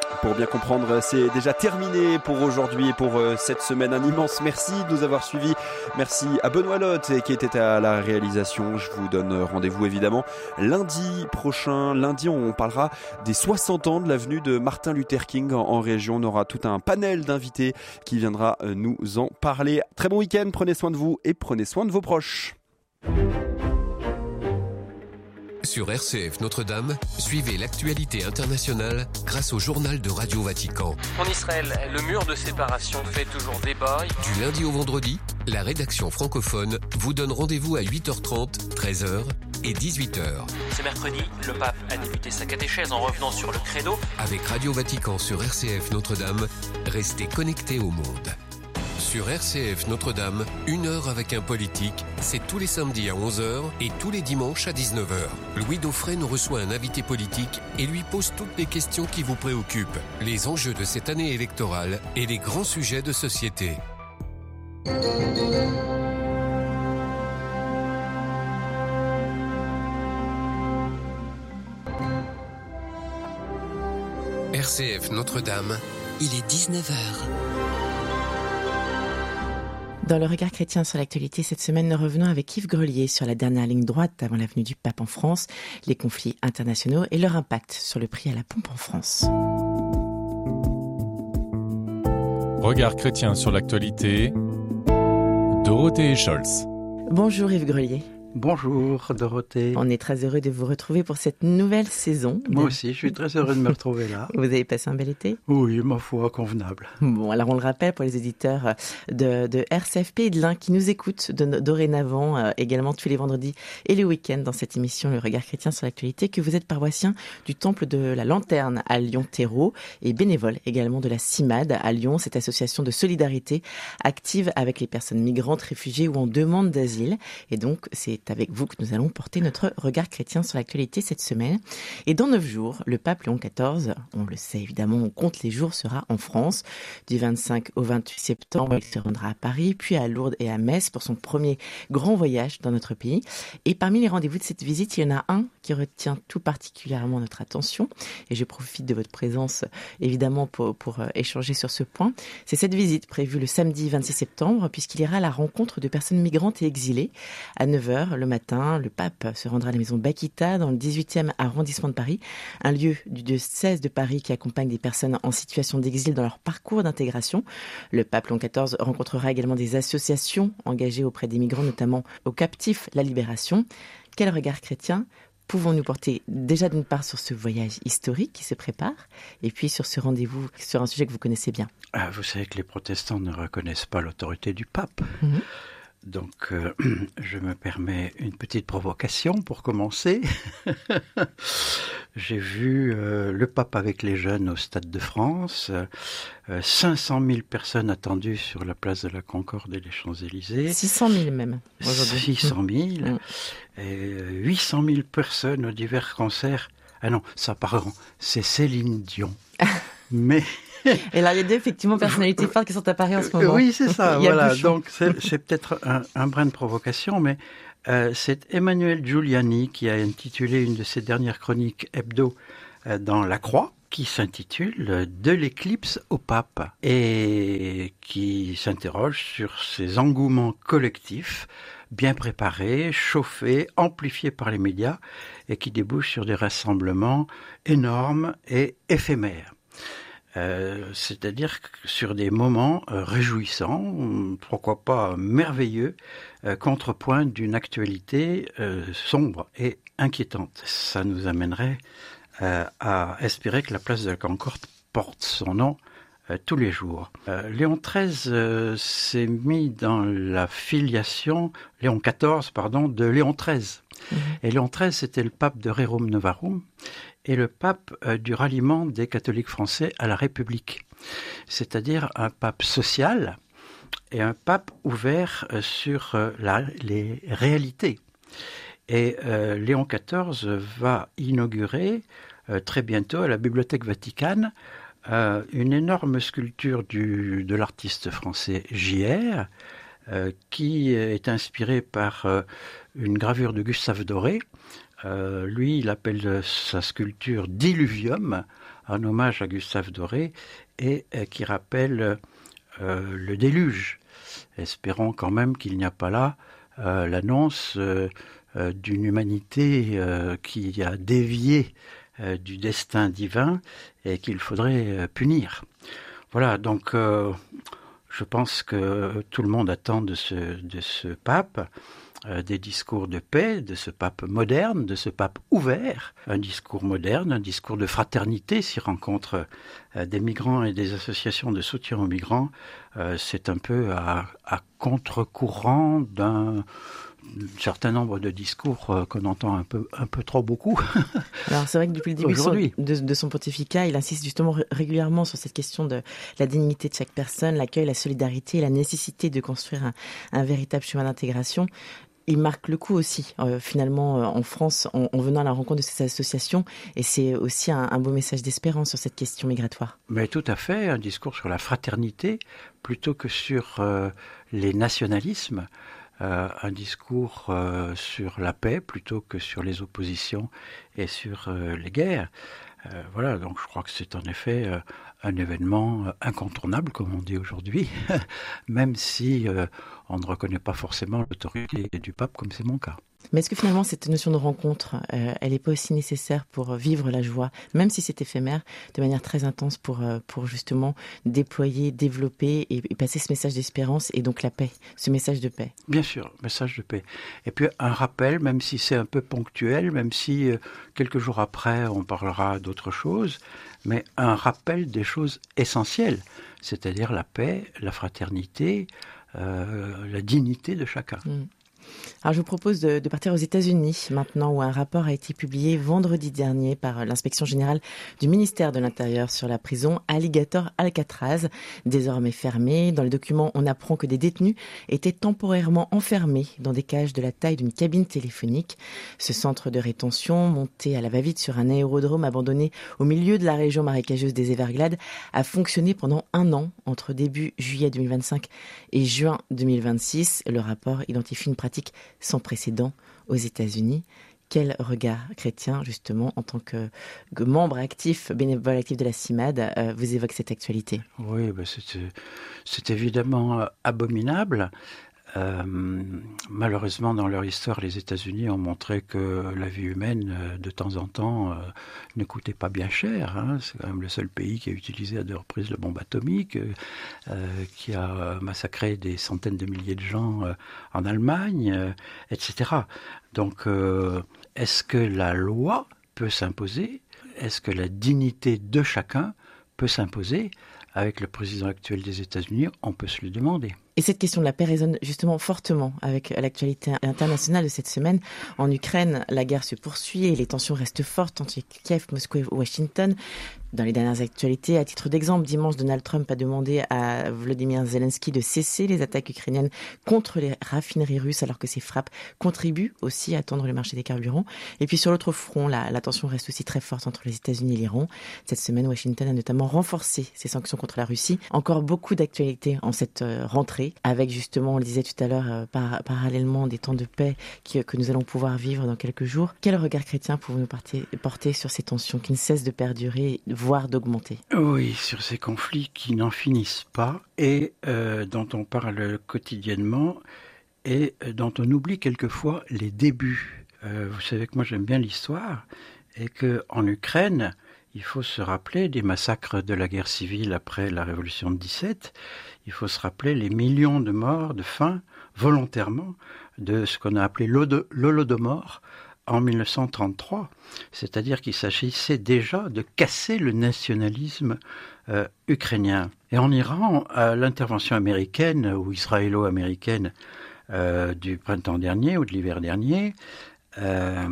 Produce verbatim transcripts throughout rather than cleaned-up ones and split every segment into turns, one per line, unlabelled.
Pour bien comprendre, c'est déjà terminé pour aujourd'hui et pour cette semaine. Un immense merci de nous avoir suivis. Merci à Benoît Lotte qui était à la réalisation. Je vous donne rendez-vous évidemment lundi prochain. Lundi, on parlera des soixante ans de l'avenue de Martin Luther King en région. On aura tout un panel d'invités qui viendra nous en parler. Très bon week-end, prenez soin de vous et prenez soin de vos proches.
Sur R C F Notre-Dame, suivez l'actualité internationale grâce au journal de Radio Vatican.
En Israël, le mur de séparation fait toujours débat.
Du lundi au vendredi, la rédaction francophone vous donne rendez-vous à huit heures trente, treize heures et dix-huit heures.
Ce mercredi, le pape a débuté sa catéchèse en revenant sur le credo.
Avec Radio Vatican sur R C F Notre-Dame, restez connectés au monde. Sur R C F Notre-Dame, une heure avec un politique, c'est tous les samedis à onze heures et tous les dimanches à dix-neuf heures. Louis Dauphren reçoit un invité politique et lui pose toutes les questions qui vous préoccupent, les enjeux de cette année électorale et les grands sujets de société. R C F Notre-Dame, il est dix-neuf heures.
Dans le regard chrétien sur l'actualité, cette semaine, nous revenons avec Yves Grelier sur la dernière ligne droite avant l'avenue du Pape en France, les conflits internationaux et leur impact sur le prix à la pompe en France.
Regard chrétien sur l'actualité, Dorothée Scholz.
Bonjour Yves Grelier.
Bonjour Dorothée.
On est très heureux de vous retrouver pour cette nouvelle saison.
Moi aussi, je suis très heureux de me retrouver là.
Vous avez passé un bel été ?
Oui, ma foi, convenable.
Bon, alors on le rappelle pour les éditeurs de, de R C F P et de l'Ain qui nous écoutent de, dorénavant, euh, également tous les vendredis et les week-ends dans cette émission Le Regard chrétien sur l'actualité, que vous êtes paroissien du Temple de la Lanterne à Lyon-Terreau et bénévole également de la CIMAD à Lyon, cette association de solidarité active avec les personnes migrantes, réfugiées ou en demande d'asile. Et donc, c'est avec vous que nous allons porter notre regard chrétien sur l'actualité cette semaine. Et dans neuf jours, le pape Léon quatorze, on le sait évidemment, on compte les jours, sera en France. Du vingt-cinq au vingt-huit septembre, il se rendra à Paris, puis à Lourdes et à Metz pour son premier grand voyage dans notre pays. Et parmi les rendez-vous de cette visite, il y en a un qui retient tout particulièrement notre attention. Et je profite de votre présence, évidemment, pour, pour échanger sur ce point. C'est cette visite prévue le samedi vingt-six septembre, puisqu'il ira à la rencontre de personnes migrantes et exilées. À neuf heures le matin, le pape se rendra à la maison Bakita dans le dix-huitième arrondissement de Paris, un lieu du diocèse de Paris qui accompagne des personnes en situation d'exil dans leur parcours d'intégration. Le pape Léon quatorze rencontrera également des associations engagées auprès des migrants, notamment au Captif La Libération. Quel regard chrétien pouvons-nous porter déjà d'une part sur ce voyage historique qui se prépare et puis sur ce rendez-vous, sur un sujet que vous connaissez bien?
Ah, vous savez que les protestants ne reconnaissent pas l'autorité du pape. Mmh. Donc, euh, je me permets une petite provocation pour commencer. J'ai vu euh, le pape avec les jeunes au Stade de France, euh, cinq cent mille personnes attendues sur la place de la Concorde et les Champs-Élysées.
six cent mille même,
aujourd'hui. six cent mille, mmh. et huit cent mille personnes aux divers concerts. Ah non, ça pardon, c'est Céline Dion. Mais...
Et là, il y a deux, effectivement, personnalités fortes qui sont à Paris en ce moment.
Oui, c'est ça, voilà. Donc, c'est, c'est peut-être un, un brin de provocation, mais euh, c'est Emmanuel Giuliani qui a intitulé une de ses dernières chroniques hebdo euh, dans La Croix, qui s'intitule « De l'éclipse au pape » et qui s'interroge sur ces engouements collectifs bien préparés, chauffés, amplifiés par les médias et qui débouchent sur des rassemblements énormes et éphémères. Euh, c'est-à-dire sur des moments euh, réjouissants, pourquoi pas merveilleux, euh, contrepoint d'une actualité euh, sombre et inquiétante. Ça nous amènerait euh, à espérer que la place de la Concorde porte son nom euh, tous les jours. Euh, Léon treize euh, s'est mis dans la filiation, Léon quatorze, pardon, de Léon treize. Mmh. Et Léon treize, c'était le pape de Rerum Novarum, et le pape euh, du ralliement des catholiques français à la République. C'est-à-dire un pape social et un pape ouvert euh, sur euh, la, les réalités. Et euh, Léon quatorze va inaugurer euh, très bientôt à la Bibliothèque Vaticane euh, une énorme sculpture du, de l'artiste français J R, euh, qui est inspirée par euh, une gravure de Gustave Doré. Euh, lui, il appelle sa sculpture Diluvium, un hommage à Gustave Doré et euh, qui rappelle euh, le déluge. Espérons quand même qu'il n'y a pas là euh, l'annonce euh, euh, d'une humanité euh, qui a dévié euh, du destin divin et qu'il faudrait euh, punir. Voilà, donc euh, je pense que tout le monde attend de ce, de ce pape euh, des discours de paix, de ce pape moderne, de ce pape ouvert, un discours moderne, un discours de fraternité. S'il rencontre euh, des migrants et des associations de soutien aux migrants, euh, c'est un peu à, à contre-courant d'un certain nombre de discours euh, qu'on entend un peu, un peu trop beaucoup.
Alors c'est vrai que depuis le début de, de, de son pontificat, il insiste justement régulièrement sur cette question de la dignité de chaque personne, l'accueil, la solidarité et la nécessité de construire un, un véritable chemin d'intégration. Il marque le coup aussi, euh, finalement, euh, en France, en, en venant à la rencontre de ces associations. Et c'est aussi un, un beau message d'espérance sur cette question migratoire.
Mais tout à fait, un discours sur la fraternité plutôt que sur euh, les nationalismes. Euh, un discours euh, sur la paix plutôt que sur les oppositions et sur euh, les guerres. Euh, voilà, donc je crois que c'est en effet euh, un événement euh, incontournable, comme on dit aujourd'hui, même si euh, on ne reconnaît pas forcément l'autorité du pape, comme c'est mon cas.
Mais est-ce que finalement cette notion de rencontre, euh, elle n'est pas aussi nécessaire pour vivre la joie, même si c'est éphémère, de manière très intense pour, euh, pour justement déployer, développer et, et passer ce message d'espérance et donc la paix, ce message de paix?
Bien sûr, message de paix. Et puis un rappel, même si c'est un peu ponctuel, même si euh, quelques jours après on parlera d'autre chose, mais un rappel des choses essentielles, c'est-à-dire la paix, la fraternité, euh, la dignité de chacun.
Mmh. Alors je vous propose de, de partir aux États-Unis maintenant, où un rapport a été publié vendredi dernier par l'inspection générale du ministère de l'Intérieur sur la prison Alligator Alcatraz, désormais fermée. Dans le document, on apprend que des détenus étaient temporairement enfermés dans des cages de la taille d'une cabine téléphonique. Ce centre de rétention, monté à la va-vite sur un aérodrome abandonné au milieu de la région marécageuse des Everglades, a fonctionné pendant un an, entre début juillet deux mille vingt-cinq et juin deux mille vingt-six. Le rapport identifie une pratique sans précédent aux États-Unis. Quel regard chrétien, justement, en tant que, que membre actif, bénévole actif de la CIMAD, euh, vous évoque cette actualité?
Oui, ben c'est, c'est évidemment abominable. Euh, malheureusement, dans leur histoire, les États-Unis ont montré que la vie humaine, de temps en temps, euh, ne coûtait pas bien cher. Hein. C'est quand même le seul pays qui a utilisé à deux reprises la bombe atomique, euh, qui a massacré des centaines de milliers de gens euh, en Allemagne, euh, et cetera. Donc, euh, est-ce que la loi peut s'imposer? Est-ce que la dignité de chacun peut s'imposer? Avec le président actuel des États-Unis, on peut se le demander.
Et cette question de la paix résonne justement fortement avec l'actualité internationale de cette semaine. En Ukraine, la guerre se poursuit et les tensions restent fortes entre Kiev, Moscou et Washington. Dans les dernières actualités, à titre d'exemple, dimanche, Donald Trump a demandé à Volodymyr Zelensky de cesser les attaques ukrainiennes contre les raffineries russes, alors que ces frappes contribuent aussi à tendre le marché des carburants. Et puis sur l'autre front, la, la tension reste aussi très forte entre les États-Unis et l'Iran. Cette semaine, Washington a notamment renforcé ses sanctions contre la Russie. Encore beaucoup d'actualités en cette euh, rentrée, avec justement, on le disait tout à l'heure, euh, par, parallèlement des temps de paix qui, que nous allons pouvoir vivre dans quelques jours. Quel regard chrétien pouvons-nous porter, porter sur ces tensions qui ne cessent de perdurer, voire d'augmenter?
Oui, sur ces conflits qui n'en finissent pas et euh, dont on parle quotidiennement et euh, dont on oublie quelquefois les débuts. Euh, vous savez que moi j'aime bien l'histoire et qu'en Ukraine, il faut se rappeler des massacres de la guerre civile après la révolution de dix-sept. Il faut se rappeler les millions de morts, de faim, volontairement, de ce qu'on a appelé l'Holodomor en mille neuf cent trente-trois. C'est-à-dire qu'il s'agissait déjà de casser le nationalisme euh, ukrainien. Et en Iran, à l'intervention américaine ou israélo-américaine euh, du printemps dernier ou de l'hiver dernier, euh,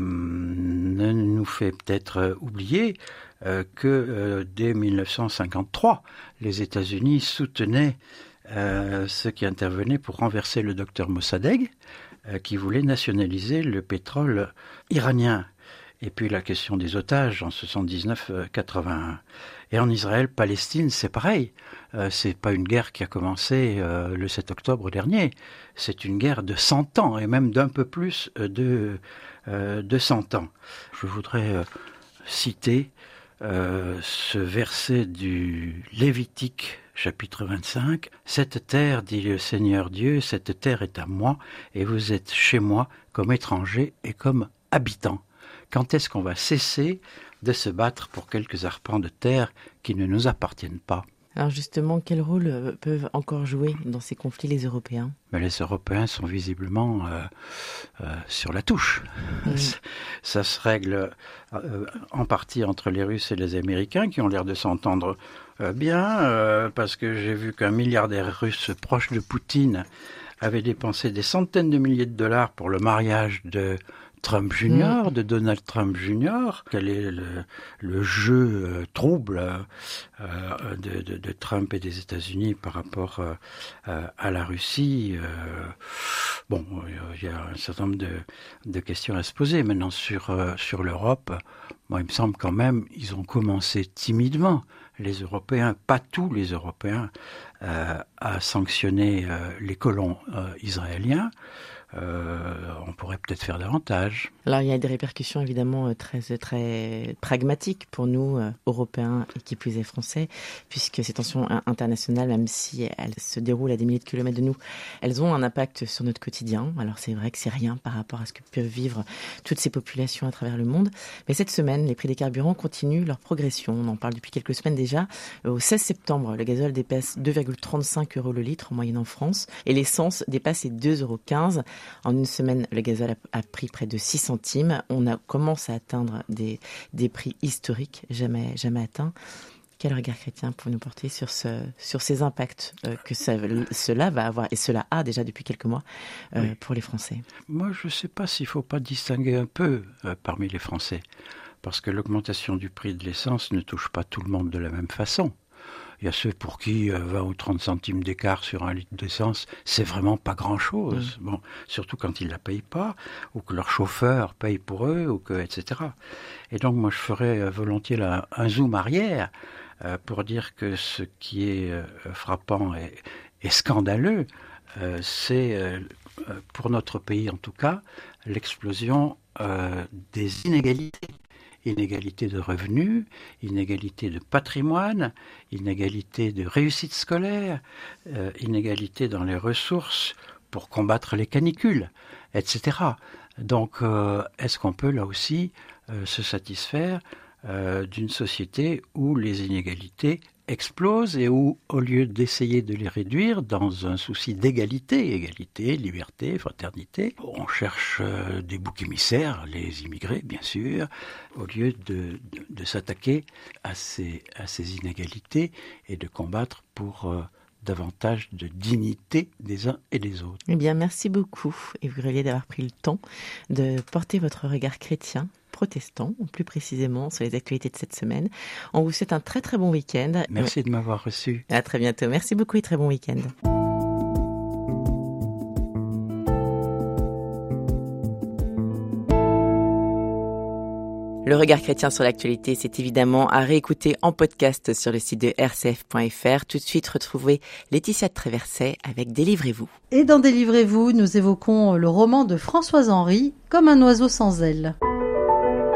ne nous fait peut-être oublier euh, que euh, dès mille neuf cent cinquante-trois, les États-Unis soutenaient euh, ceux qui intervenaient pour renverser le docteur Mossadegh, euh, qui voulait nationaliser le pétrole iranien. Et puis la question des otages en soixante-dix-neuf quatre-vingt-un. Et en Israël-Palestine, c'est pareil. Euh, c'est pas une guerre qui a commencé euh, le sept octobre dernier. C'est une guerre de cent ans, et même d'un peu plus de, euh, de cent ans. Je voudrais euh, citer euh, ce verset du Lévitique, chapitre vingt-cinq. « Cette terre, dit le Seigneur Dieu, cette terre est à moi, et vous êtes chez moi comme étrangers et comme habitants. » Quand est-ce qu'on va cesser de se battre pour quelques arpents de terre qui ne nous appartiennent pas ?
Alors justement, quel rôle peuvent encore jouer dans ces conflits les Européens ?
Mais les Européens sont visiblement euh, euh, sur la touche. Mmh. Ça se règle euh, en partie entre les Russes et les Américains qui ont l'air de s'entendre euh, bien, euh, parce que j'ai vu qu'un milliardaire russe proche de Poutine avait dépensé des centaines de milliers de dollars pour le mariage de Trump junior, mmh. de Donald Trump junior. Quel est le, le jeu euh, trouble euh, de, de, de Trump et des États-Unis par rapport euh, à la Russie? euh, Bon, il y a un certain nombre de, de questions à se poser. Maintenant, sur, euh, sur l'Europe, moi, il me semble quand même ils ont commencé timidement, les Européens, pas tous les Européens, euh, à sanctionner euh, les colons euh, israéliens. Euh, on pourrait peut-être faire davantage.
Alors il y a des répercussions évidemment très, très pragmatiques pour nous, euh, Européens et qui plus est Français, puisque ces tensions internationales, même si elles se déroulent à des milliers de kilomètres de nous, elles ont un impact sur notre quotidien. Alors c'est vrai que c'est rien par rapport à ce que peuvent vivre toutes ces populations à travers le monde. Mais cette semaine, les prix des carburants continuent leur progression. On en parle depuis quelques semaines déjà. Au seize septembre, le gazole dépasse deux virgule trente-cinq euros le litre en moyenne en France et l'essence dépasse les deux euros quinze. En une semaine, le gazole a, a pris près de six centimes. On a, commence à atteindre des, des prix historiques jamais, jamais atteints. Quel regard chrétien pour nous porter sur, ce, sur ces impacts euh, que ça, cela va avoir, et cela a déjà depuis quelques mois, euh, oui. pour les Français?
Moi, je ne sais pas s'il ne faut pas distinguer un peu euh, parmi les Français, parce que l'augmentation du prix de l'essence ne touche pas tout le monde de la même façon. Il y a ceux pour qui euh, vingt ou trente centimes d'écart sur un litre d'essence, c'est vraiment pas grand-chose. Mmh. Bon, surtout quand ils ne la payent pas, ou que leur chauffeur paye pour eux, ou que, et cetera. Et donc, moi, je ferais euh, volontiers là, un zoom arrière euh, pour dire que ce qui est euh, frappant et, et scandaleux, euh, c'est, euh, pour notre pays en tout cas, l'explosion euh, des inégalités. Inégalité de revenus, inégalité de patrimoine, inégalité de réussite scolaire, euh, inégalité dans les ressources pour combattre les canicules, et cetera. Donc, euh, est-ce qu'on peut là aussi euh, se satisfaire euh, d'une société où les inégalités explosent et où, au lieu d'essayer de les réduire dans un souci d'égalité, égalité, liberté, fraternité, on cherche euh, des boucs émissaires, les immigrés bien sûr, au lieu de, de, de s'attaquer à ces, à ces inégalités et de combattre pour euh, davantage de dignité des uns et des autres.
Eh bien, merci beaucoup, Yves Grelier, d'avoir pris le temps de porter votre regard chrétien, protestant, plus précisément, sur les actualités de cette semaine. On vous souhaite un très très bon week-end.
Merci de m'avoir reçu.
À très bientôt. Merci beaucoup et très bon week-end. Le regard chrétien sur l'actualité, c'est évidemment à réécouter en podcast sur le site de r c f point f r. Tout de suite, retrouvez Laetitia de Tréverset avec Délivrez-vous.
Et dans Délivrez-vous, nous évoquons le roman de Françoise Henry, Comme un oiseau sans ailes.